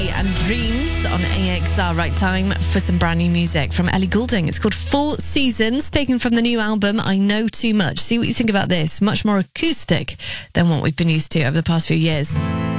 And Dreams on AXR. Right time for some brand new music from Ellie Goulding. It's called Four Seasons, taken from the new album I Know Too Much. See what you think about this. Much more acoustic than what we've been used to over the past few years.